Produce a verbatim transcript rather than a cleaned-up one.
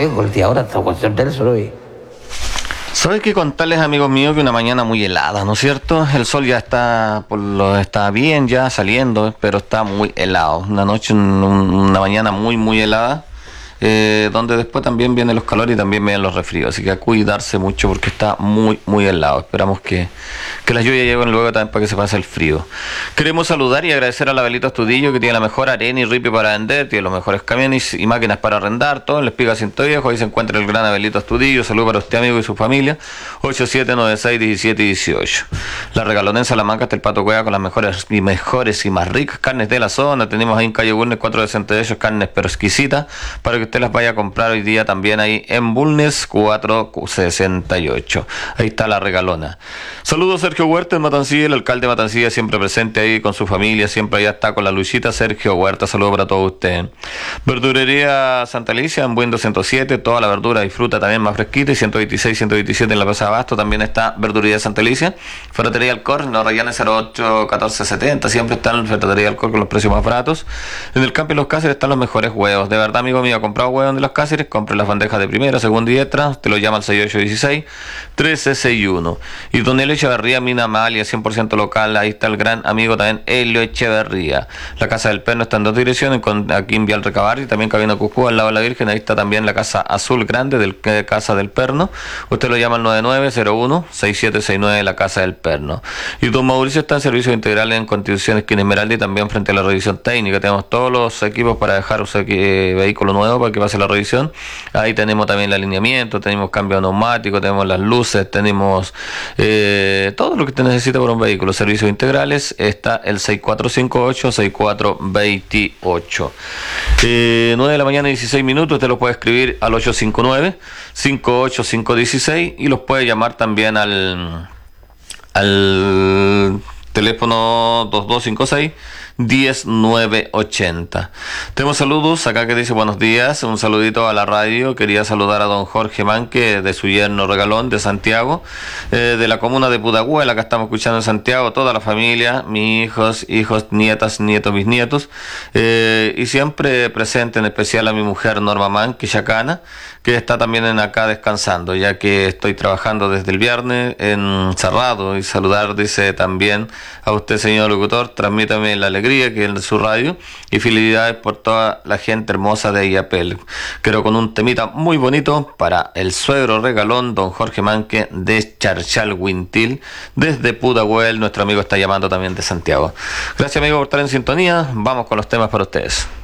vengo el día ahora, esta cuestión del sol hoy. ¿Sabes qué contarles, amigos míos, que una mañana muy helada, ¿no es cierto? El sol ya está, por lo, está bien ya saliendo, pero está muy helado. Una noche, un, una mañana muy, muy helada. Eh, donde después también vienen los calores y también vienen los resfríos, así que a cuidarse mucho porque está muy muy helado. Esperamos que, que las lluvias lleguen luego también para que se pase el frío. Queremos saludar y agradecer a la Belito Astudillo, que tiene la mejor arena y ripio para vender, tiene los mejores camiones y máquinas para arrendar, todo en la Espiga ciento diez. Ahí se encuentra el gran Abelito Astudillo. Saludos para usted, amigo, y su familia. Ocho siete nueve seis uno siete uno ocho. La Regalona en Salamanca está el Pato Cueva con las mejores y mejores y más ricas carnes de la zona. Tenemos ahí en calle Bulnes cuatro sesenta y ocho carnes pero exquisitas para que usted las vaya a comprar hoy día también ahí en Bulnes cuatro sesenta y ocho. Ahí está la Regalona. Saludos, Sergio Huerta en Matancilla, el alcalde de Matancilla, siempre presente ahí con su familia, siempre allá está con la Luisita. Sergio Huerta, saludos para todos ustedes. Verdurería Santa Alicia en Buen doscientos siete, toda la verdura y fruta también más fresquita, y ciento veintiséis, ciento veintisiete en la Plaza de Abasto también está Verdurería Santa Alicia. Ferretería Alcor, en los Rayanes cero ocho catorce setenta, siempre está en Ferretería Alcor con los precios más baratos. En el Campo y Los Cáceres están los mejores huevos, de verdad, amigo mío, ha comprado huevos de Los Cáceres, compre las bandejas de primera, segunda y extra, te lo llama al seis ocho uno seis, trece sesenta y uno. Y Don Elio Echeverría, Mina Amalia, cien por ciento local, ahí está el gran amigo también Elio Echeverría. La Casa del Perno está en dos direcciones, con, aquí en Vial Recabar y también Cabina Cuscú, al lado de la Virgen, ahí está también la Casa Azul Grande del eh, Casa del Perno. Usted lo llama al nueve nueve cero uno seis siete seis nueve, la Casa del Perno. Y Don Mauricio está en servicios integrales en Constitución Esquina Esmeralda y también frente a la revisión técnica. Tenemos todos los equipos para dejar usted eh, vehículo nuevo para que pase la revisión. Ahí tenemos también el alineamiento, tenemos cambio neumático, tenemos las luces, tenemos eh, todo lo que usted necesita para un vehículo. Servicios integrales, está el seis cuatro cinco ocho, seis cuatro dos ocho. Eh, nueve de la mañana, dieciséis minutos. Usted lo puede escribir al ocho cinco nueve, cinco ocho cinco uno seis y los puede llamar también al al teléfono dos dos cinco seis, diez nueve ochenta. Tenemos saludos acá que dice buenos días, un saludito a la radio. Quería saludar a don Jorge Manque de su yerno Regalón de Santiago, eh, de la comuna de Pudahuela, que estamos escuchando en Santiago, toda la familia, mis hijos, hijos, nietas, nietos, bisnietos, eh, y siempre presente, en especial a mi mujer Norma Manque Chacana, que está también en acá descansando, ya que estoy trabajando desde el viernes en Cerrado. Y saludar, dice también a usted, señor locutor, transmítame la alegría que es de su radio y felicidades por toda la gente hermosa de Iapel. Quiero con un temita muy bonito para el suegro regalón, don Jorge Manque de Charchalhuintil, desde Pudahuel. Nuestro amigo está llamando también de Santiago. Gracias, amigo, por estar en sintonía. Vamos con los temas para ustedes.